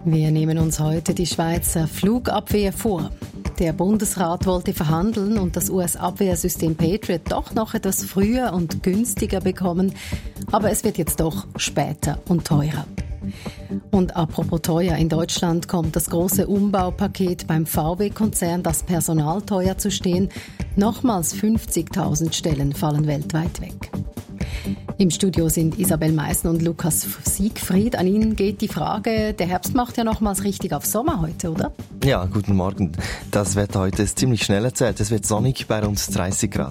Wir nehmen uns heute die Schweizer Flugabwehr vor. Der Bundesrat wollte verhandeln und das US-Abwehrsystem Patriot doch noch etwas früher und günstiger bekommen. Aber es wird jetzt doch später und teurer. Und apropos teuer, in Deutschland kommt das große Umbaupaket beim VW-Konzern, das Personal teuer zu stehen. Nochmals 50.000 Stellen fallen weltweit weg. Im Studio sind Isabel Meissen und Lukas Siegfried. An Ihnen geht die Frage, der Herbst macht ja nochmals richtig auf Sommer heute, oder? Ja, guten Morgen. Das Wetter heute ist ziemlich schnell erzählt. Es wird sonnig bei rund 30 Grad.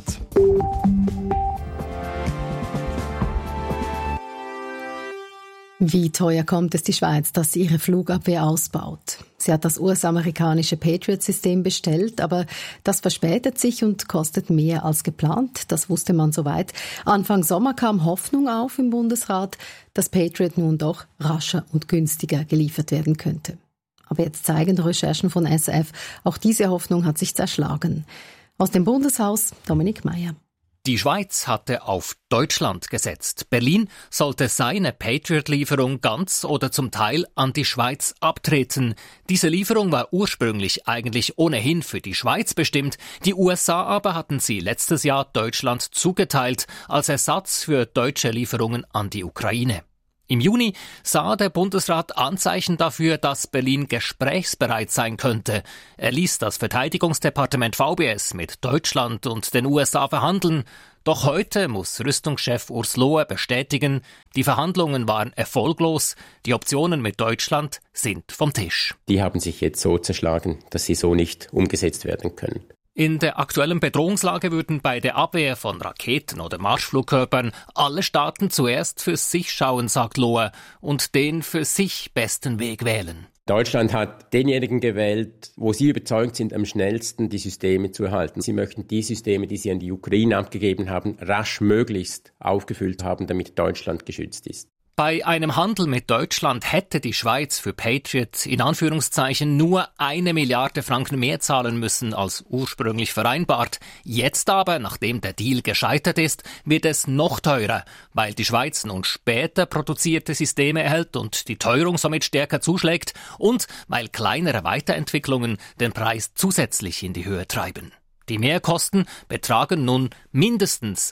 Wie teuer kommt es die Schweiz, dass sie ihre Flugabwehr ausbaut? Sie hat das US-amerikanische Patriot-System bestellt, aber das verspätet sich und kostet mehr als geplant. Das wusste man soweit. Anfang Sommer kam Hoffnung auf im Bundesrat, dass Patriot nun doch rascher und günstiger geliefert werden könnte. Aber jetzt zeigen Recherchen von SRF, auch diese Hoffnung hat sich zerschlagen. Aus dem Bundeshaus Dominik Meier. Die Schweiz hatte auf Deutschland gesetzt. Berlin sollte seine Patriot-Lieferung ganz oder zum Teil an die Schweiz abtreten. Diese Lieferung war ursprünglich eigentlich ohnehin für die Schweiz bestimmt. Die USA aber hatten sie letztes Jahr Deutschland zugeteilt als Ersatz für deutsche Lieferungen an die Ukraine. Im Juni sah der Bundesrat Anzeichen dafür, dass Berlin gesprächsbereit sein könnte. Er ließ das Verteidigungsdepartement VBS mit Deutschland und den USA verhandeln. Doch heute muss Rüstungschef Urs Lohe bestätigen, die Verhandlungen waren erfolglos, die Optionen mit Deutschland sind vom Tisch. Die haben sich jetzt so zerschlagen, dass sie so nicht umgesetzt werden können. In der aktuellen Bedrohungslage würden bei der Abwehr von Raketen oder Marschflugkörpern alle Staaten zuerst für sich schauen, sagt Lohe, und den für sich besten Weg wählen. Deutschland hat denjenigen gewählt, wo sie überzeugt sind, am schnellsten die Systeme zu erhalten. Sie möchten die Systeme, die sie an die Ukraine abgegeben haben, rasch möglichst aufgefüllt haben, damit Deutschland geschützt ist. Bei einem Handel mit Deutschland hätte die Schweiz für Patriot in Anführungszeichen nur 1 Milliarde Franken mehr zahlen müssen als ursprünglich vereinbart. Jetzt aber, nachdem der Deal gescheitert ist, wird es noch teurer, weil die Schweiz nun später produzierte Systeme erhält und die Teuerung somit stärker zuschlägt und weil kleinere Weiterentwicklungen den Preis zusätzlich in die Höhe treiben. Die Mehrkosten betragen nun mindestens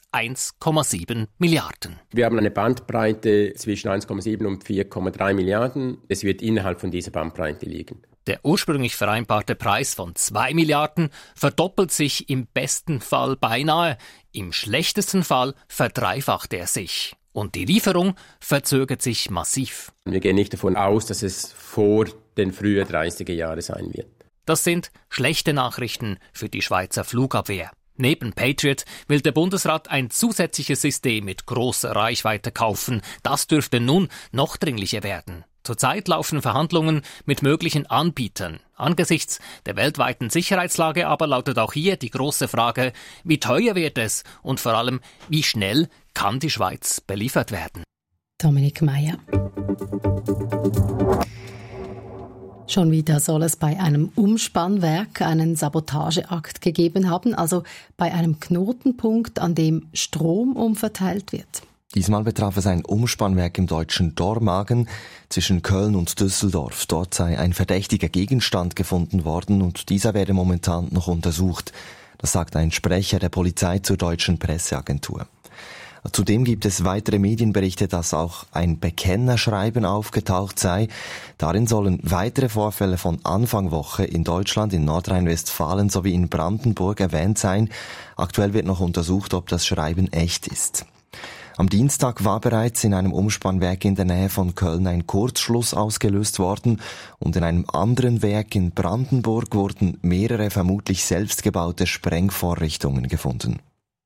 1,7 Milliarden. Wir haben eine Bandbreite zwischen 1,7 und 4,3 Milliarden. Es wird innerhalb von dieser Bandbreite liegen. Der ursprünglich vereinbarte Preis von 2 Milliarden verdoppelt sich im besten Fall beinahe, im schlechtesten Fall verdreifacht er sich. Und die Lieferung verzögert sich massiv. Wir gehen nicht davon aus, dass es vor den frühen 30er Jahren sein wird. Das sind schlechte Nachrichten für die Schweizer Flugabwehr. Neben Patriot will der Bundesrat ein zusätzliches System mit großer Reichweite kaufen. Das dürfte nun noch dringlicher werden. Zurzeit laufen Verhandlungen mit möglichen Anbietern. Angesichts der weltweiten Sicherheitslage aber lautet auch hier die große Frage, wie teuer wird es und vor allem, wie schnell kann die Schweiz beliefert werden? Dominik Meier. Schon wieder soll es bei einem Umspannwerk einen Sabotageakt gegeben haben, also bei einem Knotenpunkt, an dem Strom umverteilt wird. Diesmal betraf es ein Umspannwerk im deutschen Dormagen zwischen Köln und Düsseldorf. Dort sei ein verdächtiger Gegenstand gefunden worden und dieser werde momentan noch untersucht. Das sagt ein Sprecher der Polizei zur deutschen Presseagentur. Zudem gibt es weitere Medienberichte, dass auch ein Bekennerschreiben aufgetaucht sei. Darin sollen weitere Vorfälle von Anfang Woche in Deutschland, in Nordrhein-Westfalen sowie in Brandenburg erwähnt sein. Aktuell wird noch untersucht, ob das Schreiben echt ist. Am Dienstag war bereits in einem Umspannwerk in der Nähe von Köln ein Kurzschluss ausgelöst worden und in einem anderen Werk in Brandenburg wurden mehrere vermutlich selbstgebaute Sprengvorrichtungen gefunden.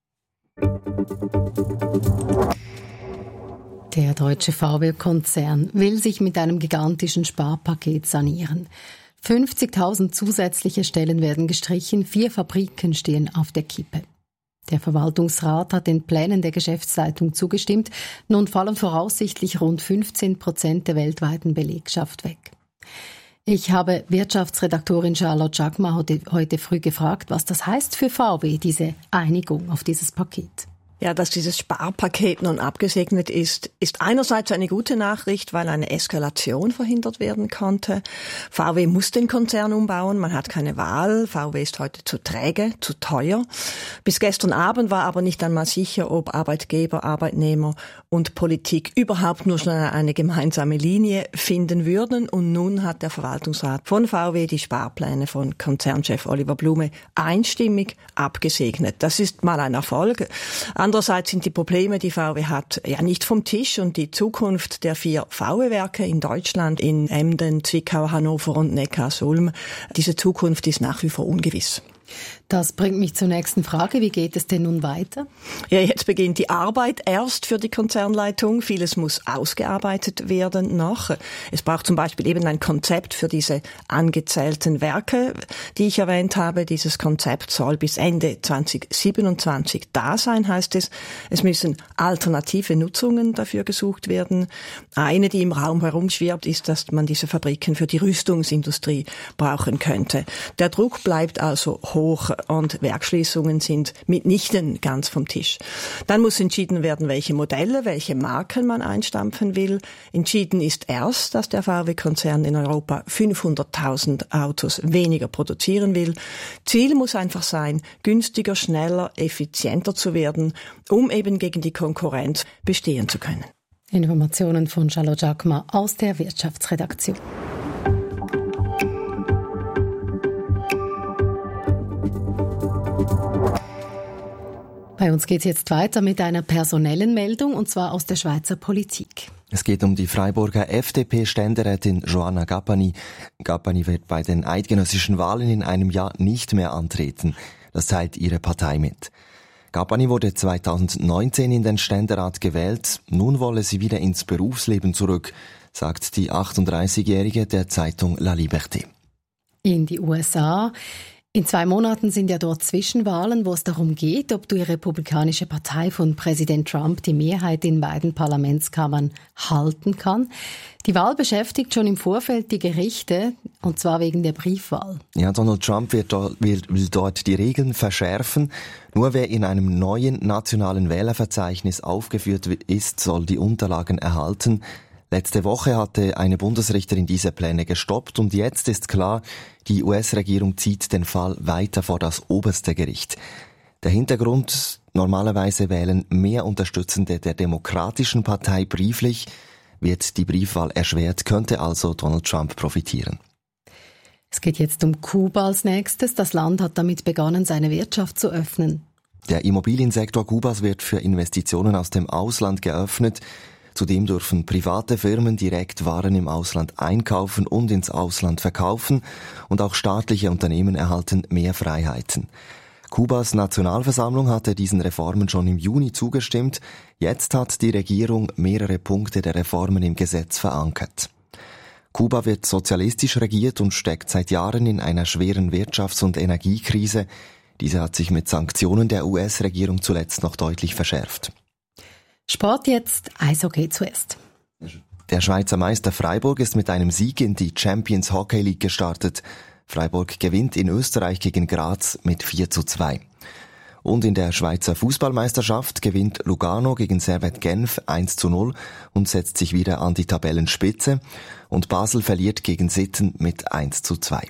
Der deutsche VW-Konzern will sich mit einem gigantischen Sparpaket sanieren. 50.000 zusätzliche Stellen werden gestrichen, 4 Fabriken stehen auf der Kippe. Der Verwaltungsrat hat den Plänen der Geschäftsleitung zugestimmt. Nun fallen voraussichtlich rund 15% der weltweiten Belegschaft weg. Ich habe Wirtschaftsredaktorin Charlotte Jagma heute früh gefragt, was das heißt für VW, diese Einigung auf dieses Paket. Ja, dass dieses Sparpaket nun abgesegnet ist einerseits eine gute Nachricht, weil eine Eskalation verhindert werden konnte. VW muss den Konzern umbauen, man hat keine Wahl. VW ist heute zu träge, zu teuer. Bis gestern Abend war aber nicht einmal sicher, ob Arbeitgeber, Arbeitnehmer und Politik überhaupt nur schon eine gemeinsame Linie finden würden. Und nun hat der Verwaltungsrat von VW die Sparpläne von Konzernchef Oliver Blume einstimmig abgesegnet. Das ist mal ein Erfolg. Andererseits sind die Probleme, die VW hat, ja nicht vom Tisch, und die Zukunft der 4 VW-Werke in Deutschland, in Emden, Zwickau, Hannover und Neckarsulm, diese Zukunft ist nach wie vor ungewiss. Das bringt mich zur nächsten Frage. Wie geht es denn nun weiter? Ja, jetzt beginnt die Arbeit erst für die Konzernleitung. Vieles muss ausgearbeitet werden noch. Es braucht zum Beispiel eben ein Konzept für diese angezählten Werke, die ich erwähnt habe. Dieses Konzept soll bis Ende 2027 da sein, heißt es. Es müssen alternative Nutzungen dafür gesucht werden. Eine, die im Raum herumschwirrt, ist, dass man diese Fabriken für die Rüstungsindustrie brauchen könnte. Der Druck bleibt also hoch und Werksschließungen sind mitnichten ganz vom Tisch. Dann muss entschieden werden, welche Modelle, welche Marken man einstampfen will. Entschieden ist erst, dass der VW-Konzern in Europa 500.000 Autos weniger produzieren will. Ziel muss einfach sein, günstiger, schneller, effizienter zu werden, um eben gegen die Konkurrenz bestehen zu können. Informationen von Charlotte Jacquemin aus der Wirtschaftsredaktion. Bei uns geht es jetzt weiter mit einer personellen Meldung, und zwar aus der Schweizer Politik. Es geht um die Freiburger FDP-Ständerätin Joanna Gappani. Gappani wird bei den eidgenössischen Wahlen in einem Jahr nicht mehr antreten. Das teilt ihre Partei mit. Gappani wurde 2019 in den Ständerat gewählt. Nun wolle sie wieder ins Berufsleben zurück, sagt die 38-Jährige der Zeitung La Liberté. In die USA. In 2 Monaten sind ja dort Zwischenwahlen, wo es darum geht, ob die Republikanische Partei von Präsident Trump die Mehrheit in beiden Parlamentskammern halten kann. Die Wahl beschäftigt schon im Vorfeld die Gerichte, und zwar wegen der Briefwahl. Ja, Donald Trump will dort die Regeln verschärfen. Nur wer in einem neuen nationalen Wählerverzeichnis aufgeführt ist, soll die Unterlagen erhalten. Letzte Woche hatte eine Bundesrichterin diese Pläne gestoppt und jetzt ist klar, die US-Regierung zieht den Fall weiter vor das oberste Gericht. Der Hintergrund: normalerweise wählen mehr Unterstützende der Demokratischen Partei brieflich. Wird die Briefwahl erschwert, könnte also Donald Trump profitieren. Es geht jetzt um Kuba als nächstes. Das Land hat damit begonnen, seine Wirtschaft zu öffnen. Der Immobiliensektor Kubas wird für Investitionen aus dem Ausland geöffnet. Zudem dürfen private Firmen direkt Waren im Ausland einkaufen und ins Ausland verkaufen, und auch staatliche Unternehmen erhalten mehr Freiheiten. Kubas Nationalversammlung hatte diesen Reformen schon im Juni zugestimmt. Jetzt hat die Regierung mehrere Punkte der Reformen im Gesetz verankert. Kuba wird sozialistisch regiert und steckt seit Jahren in einer schweren Wirtschafts- und Energiekrise. Diese hat sich mit Sanktionen der US-Regierung zuletzt noch deutlich verschärft. Sport jetzt, Eishockey zuerst. Der Schweizer Meister Freiburg ist mit einem Sieg in die Champions Hockey League gestartet. Freiburg gewinnt in Österreich gegen Graz mit 4:2. Und in der Schweizer Fußballmeisterschaft gewinnt Lugano gegen Servette Genf 1:0 und setzt sich wieder an die Tabellenspitze. Und Basel verliert gegen Sitten mit 1:2.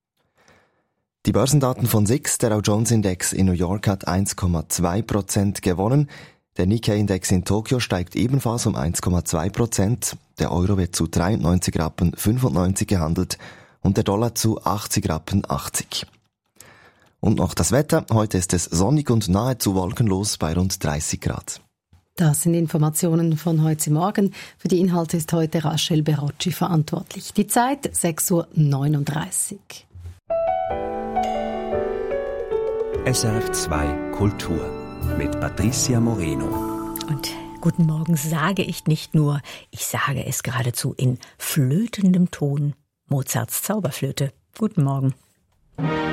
Die Börsendaten von SIX, der Dow Jones Index in New York, hat 1,2% gewonnen. Der Nikkei-Index in Tokio steigt ebenfalls um 1,2%. Der Euro wird zu 93,95 Rappen gehandelt und der Dollar zu 80,80 Rappen. Und noch das Wetter. Heute ist es sonnig und nahezu wolkenlos bei rund 30 Grad. Das sind Informationen von heute Morgen. Für die Inhalte ist heute Rachel Berocci verantwortlich. Die Zeit 6:39 Uhr. SRF 2 Kultur mit Patricia Moreno. Und guten Morgen sage ich nicht nur, ich sage es geradezu in flötendem Ton. Mozarts Zauberflöte. Guten Morgen.